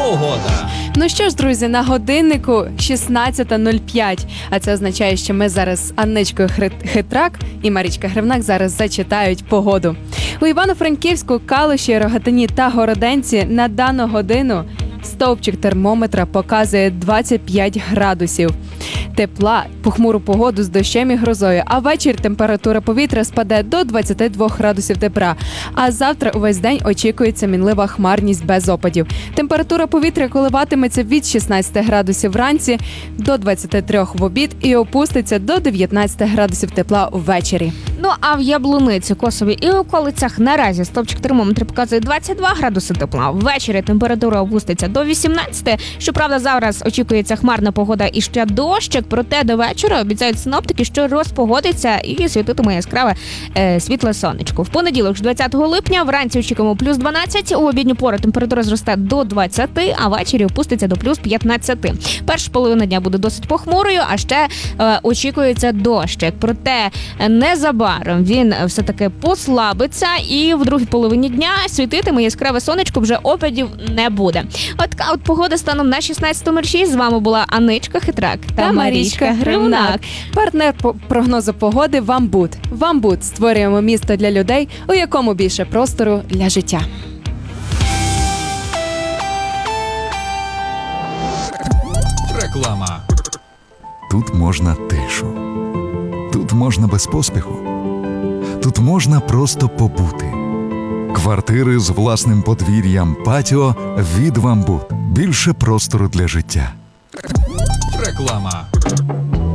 погода. Ну що ж, друзі, на годиннику 16:05. А це означає, що ми зараз з Анничкою Хитрак і Марічка Гривнак зараз зачитають погоду. У Івано-Франківську, Калуші, Рогатині та Городенці на дану годину стовпчик термометра показує 25 градусів тепла, похмуру погоду з дощем і грозою, а ввечері температура повітря спаде до 22 градусів тепла. А завтра увесь день очікується мінлива хмарність без опадів. Температура повітря коливатиметься від 16 градусів вранці до 23 в обід і опуститься до 19 градусів тепла ввечері. Ну а в Яблуниці, Косові і околицях наразі стовпчик термометра показує 22 градуси тепла. Ввечері температура опуститься до 18. Щоправда, зараз очікується хмарна погода і ще дощик, проте до вечора обіцяють синоптики, що розпогодиться і світитиме яскраве світле сонечко. В понеділок, 20 липня, вранці очікуємо плюс 12, у обідню пору температура зросте до 20, а ввечері опуститься до плюс 15. Перша половина дня буде досить похмурою, а ще очікується дощик. Проте незабаром він все-таки послабиться і в другій половині дня світитиме яскраве сонечко, вже опадів не буде. От така от погода станом на 16:06. З вами була Анничка Хитрак та Марічка Гривнак. Партнер прогнозу погоди «Вамбут». «Вамбут» – створюємо місто для людей, у якому більше простору для життя. Реклама. Тут можна тишу. Тут можна без поспіху. Тут можна просто побути. Квартири з власним подвір'ям, патіо від «Вамбут». Більше простору для життя. Реклама.